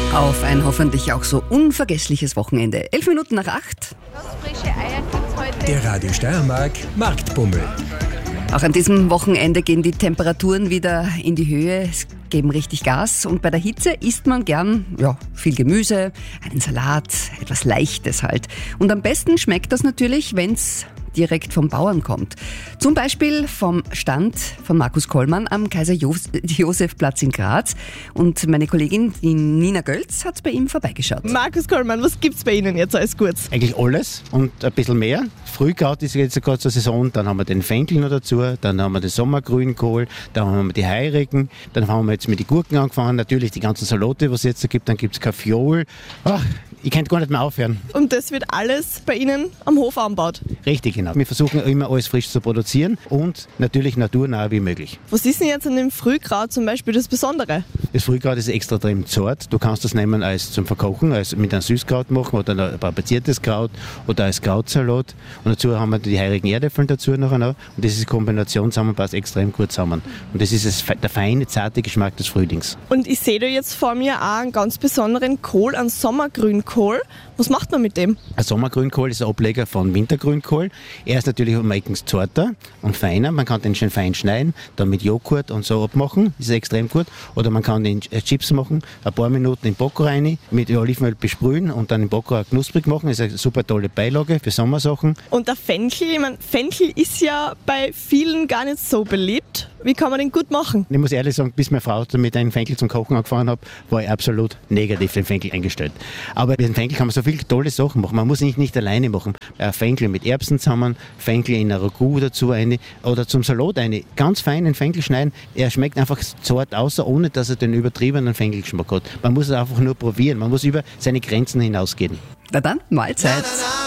Auf ein hoffentlich auch so unvergessliches Wochenende. 11 Minuten nach 8. Frische Eier gibt's heute. Der Radio Steiermark Marktbummel. Auch an diesem Wochenende gehen die Temperaturen wieder in die Höhe. Es geben richtig Gas. Und bei der Hitze isst man gern viel Gemüse, einen Salat, etwas Leichtes halt. Und am besten schmeckt das natürlich, wenn's direkt vom Bauern kommt. Zum Beispiel vom Stand von Markus Kollmann am Kaiser-Josef-Platz in Graz. Und meine Kollegin, die Nina Gölz, hat bei ihm vorbeigeschaut. Markus Kollmann, was gibt's bei Ihnen jetzt alles Gutes? Eigentlich alles und ein bisschen mehr. Frühkraut ist jetzt gerade zur Saison, dann haben wir den Fenchel noch dazu, dann haben wir den Sommergrünkohl, dann haben wir die Heirigen, dann haben wir jetzt mit den Gurken angefangen, natürlich die ganzen Salate, was es jetzt gibt, dann gibt es Kaffeeol. Ich kann gar nicht mehr aufhören. Und das wird alles bei Ihnen am Hof angebaut? Richtig, genau. Wir versuchen immer alles frisch zu produzieren und natürlich naturnah wie möglich. Was ist denn jetzt an dem Frühkraut zum Beispiel das Besondere? Das Frühkraut ist extrem zart. Du kannst das nehmen als zum Verkochen, als mit einem Süßkraut machen oder ein papaziertes Kraut oder als Krautsalat. Und dazu haben wir die heirigen Erdäpfel dazu noch. Und diese Kombination zusammen passt extrem gut zusammen. Und das ist der feine, zarte Geschmack des Frühlings. Und ich sehe da jetzt vor mir auch einen ganz besonderen Kohl, einen Sommergrünkohl. Was macht man mit dem? Ein Sommergrünkohl ist ein Ableger von Wintergrünkohl. Er ist natürlich um einiges zarter und feiner. Man kann den schön fein schneiden, dann mit Joghurt und so abmachen. Das ist extrem gut. Oder man kann den Chips machen, ein paar Minuten in den Backofen rein, mit Olivenöl besprühen und dann im Backofen knusprig machen. Das ist eine super tolle Beilage für Sommersachen. Und der Fenchel, Fenchel ist ja bei vielen gar nicht so beliebt. Wie kann man den gut machen? Ich muss ehrlich sagen, bis meine Frau mit einem Fenchel zum Kochen angefangen hat, war ich absolut negativ den Fenchel eingestellt. Aber mit dem Fenchel kann man so viele tolle Sachen machen. Man muss nicht alleine machen. Fenchel mit Erbsen zusammen, Fenchel in ein Ragout dazu oder zum Salat ganz feinen Fenchel schneiden. Er schmeckt einfach zart aus, ohne dass er den übertriebenen Fenchel-Geschmack hat. Man muss es einfach nur probieren. Man muss über seine Grenzen hinausgehen. Na dann, Mahlzeit.